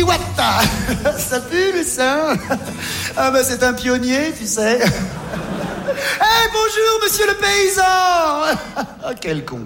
chouette. Ça pue le sein. Ah ben c'est un pionnier, tu sais. Bonjour, monsieur le paysan. Ah, quel con.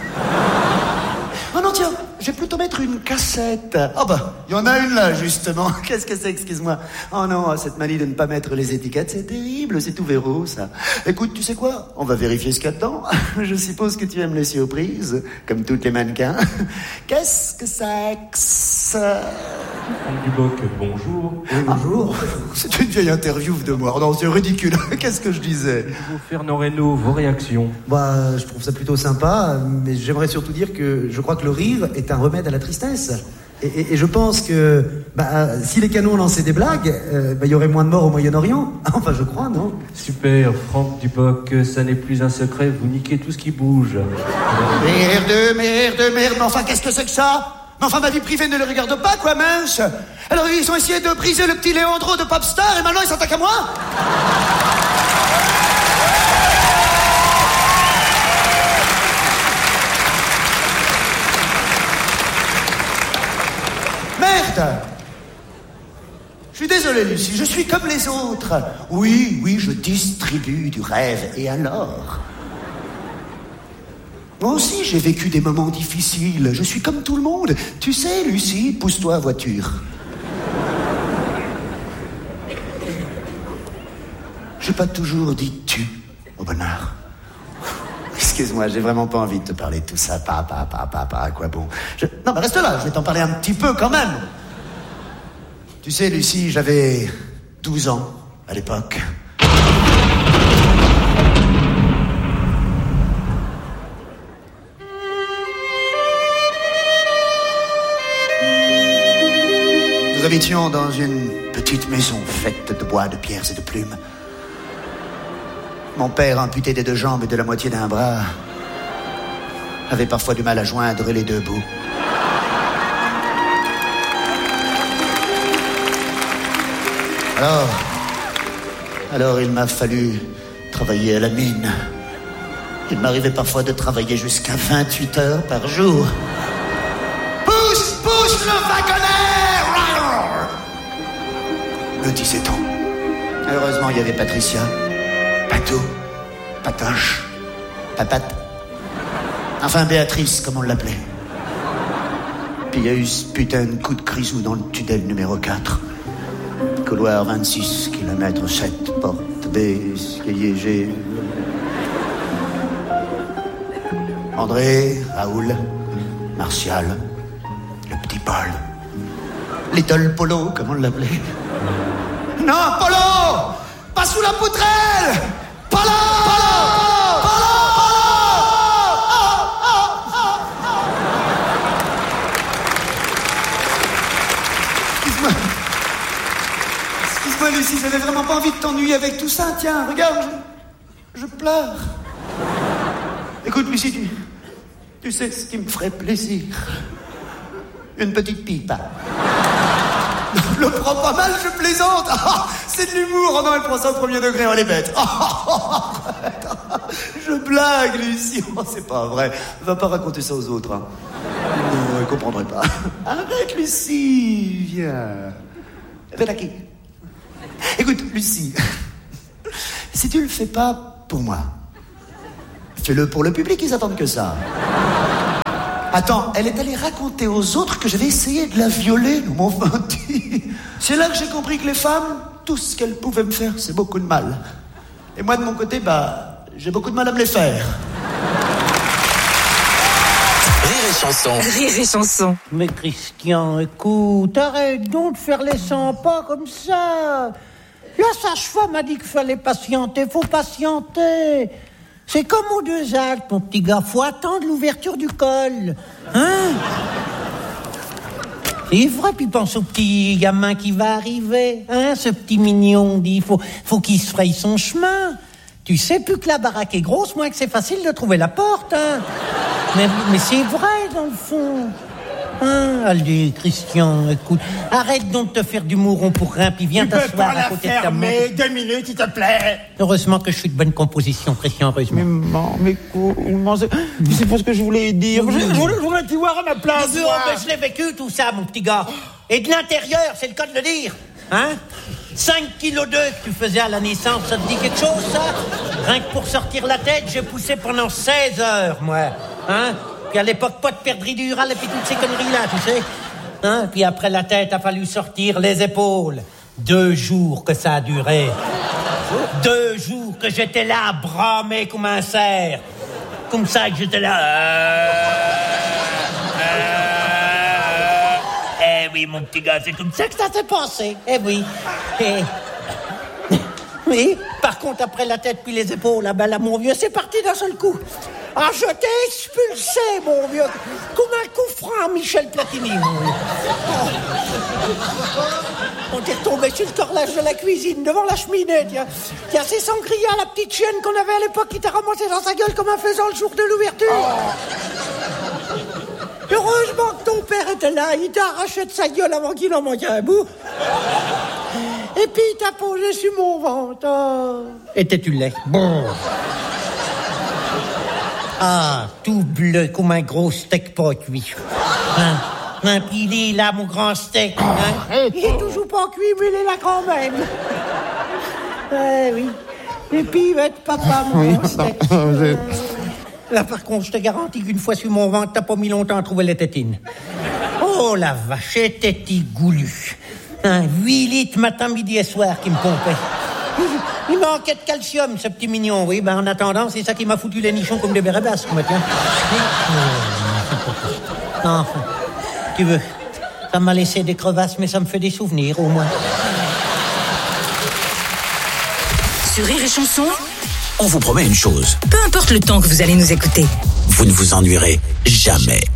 Oh non, tiens, je vais plutôt mettre une cassette. Ah bah, il y en a une là, justement. Qu'est-ce que c'est, excuse-moi. Oh non, cette manie de ne pas mettre les étiquettes, c'est terrible, c'est tout verrou, ça. Écoute, tu sais quoi? On va vérifier ce qu'il y a dedans. Je suppose que tu aimes les surprises, comme toutes les mannequins. Qu'est-ce que c'est que ça? Duboc, bonjour. Oui, bonjour. C'est une vieille interview de moi. Non, c'est ridicule. Qu'est-ce que je disais? Fernand Reynaud, vos réactions? Bah, je trouve ça plutôt sympa, mais j'aimerais surtout dire que je crois que le rire est un remède à la tristesse. Et je pense que si les canons lançaient des blagues, il y aurait moins de morts au Moyen-Orient. Enfin, je crois, non? Super, Franck Duboc, ça n'est plus un secret, vous niquez tout ce qui bouge. Merde. Mais enfin, qu'est-ce que c'est que ça? Mais enfin, ma vie privée ne le regarde pas, quoi, mince. Alors, ils ont essayé de briser le petit Léandro de Popstar, et maintenant ils s'attaquent à moi? Merde! Je suis désolé, Lucie, je suis comme les autres. Oui, je distribue du rêve, et alors? Moi aussi, j'ai vécu des moments difficiles. Je suis comme tout le monde. Tu sais, Lucie, pousse-toi, voiture. J'ai pas toujours dit tu au bonheur. Excuse-moi, j'ai vraiment pas envie de te parler de tout ça. Pas, à quoi bon. Non, mais reste là, je vais t'en parler un petit peu quand même. Tu sais, Lucie, j'avais 12 ans à l'époque. Nous habitions dans une petite maison faite de bois, de pierres et de plumes. Mon père, amputé des 2 jambes et de la moitié d'un bras, avait parfois du mal à joindre les 2 bouts. Alors il m'a fallu travailler à la mine. Il m'arrivait parfois de travailler jusqu'à 28 heures par jour. Pousse le wagonnet! Me disait-on. Heureusement, il y avait Patricia, Patou, Patoche, Papate. Enfin, Béatrice, comme on l'appelait. Puis il y a eu ce putain de coup de grisou dans le tunnel numéro 4. Couloir 26, kilomètre 7, porte B, escalier G. André, Raoul, Martial, le petit Paul. Little Polo, comme on l'appelait. Non, Polo! Pas sous la poutrelle! Polo! Excuse-moi, Lucie, j'avais vraiment pas envie de t'ennuyer avec tout ça. Tiens, regarde, je pleure. Écoute, Lucie, tu sais ce qui me ferait plaisir? Une petite pipe. Je le prends pas mal, je plaisante. C'est de l'humour. Oh non, elle prend ça au premier degré, elle est bête. Je blague, Lucie. C'est pas vrai. Va pas raconter ça aux autres. Hein. Non, ils comprendraient pas. Arrête, Lucie. Viens. Viens aquí. Écoute, Lucie. Si tu le fais pas pour moi, fais-le pour le public, ils attendent que ça. Attends, elle est allée raconter aux autres que j'avais essayé de la violer, nous m'ont menti. C'est là que j'ai compris que les femmes, tout ce qu'elles pouvaient me faire, c'est beaucoup de mal. Et moi, de mon côté, j'ai beaucoup de mal à me les faire. Rire et chanson. Mais Christian, écoute, arrête donc de faire les 100 pas comme ça. La sage-femme a dit qu'il fallait patienter, faut patienter. C'est comme aux 2 Alpes, mon petit gars, faut attendre l'ouverture du col. Hein? C'est vrai, puis pense au petit gamin qui va arriver, hein, ce petit mignon, dit, faut qu'il se fraye son chemin. Tu sais, plus que la baraque est grosse, moins que c'est facile de trouver la porte, hein. Mais c'est vrai, dans le fond. Hein, allez, Christian, écoute, arrête donc de te faire du mouron pour rien, puis viens t'asseoir à côté de ta main. 2 minutes, s'il te plaît. Heureusement que je suis de bonne composition, Christian, heureusement. Mais c'est pas ce que je voulais dire. Je voulais t'y voir à ma place. Mais je l'ai vécu, tout ça, mon petit gars. Et de l'intérieur, c'est le cas de le dire. Hein? 5 kg que tu faisais à la naissance, ça te dit quelque chose, ça? Rien que pour sortir la tête, j'ai poussé pendant 16 heures, moi. Hein? Puis à l'époque, pas de perdrix durale et puis toutes ces conneries-là, tu sais. Hein? Puis après la tête, a fallu sortir les épaules. 2 jours que ça a duré. 2 jours que j'étais là, bramé comme un cerf. Comme ça que j'étais là. Eh oui, mon petit gars, c'est comme ça que ça s'est passé. Eh oui. Oui, par contre, après la tête puis les épaules, là, mon vieux, c'est parti d'un seul coup. Ah, je t'ai expulsé, mon vieux, comme un coup franc, Michel Platini, mon vieux. On t'est retombé sur le corlage de la cuisine, devant la cheminée, tiens. Tiens, c'est Sangria, la petite chienne qu'on avait à l'époque, qui t'a ramassé dans sa gueule comme un faisan le jour de l'ouverture. Heureusement que ton père était là, il t'a arraché de sa gueule avant qu'il en manquait un bout. Et puis il t'a posé sur mon ventre. Oh. Étais-tu laid? Bon. Ah, tout bleu comme un gros steak pas cuit. Hein? Puis il est là, mon grand steak. Hein? Il est toujours pas cuit, mais il est là quand même. Oui. Et puis il va être papa, mon grand steak. Là, par contre, je te garantis qu'une fois sur mon ventre, t'as pas mis longtemps à trouver les tétines. Oh, la vache, était-il goulu. 8 litres matin, midi et soir qui me pompait. Il manquait de calcium, ce petit mignon, oui. En attendant, c'est ça qui m'a foutu les nichons comme des bérébasques, moi, tiens. Non, tu veux, ça m'a laissé des crevasses, mais ça me fait des souvenirs, au moins. Sur Rire et Chanson, on vous promet une chose. Peu importe le temps que vous allez nous écouter, vous ne vous ennuierez jamais.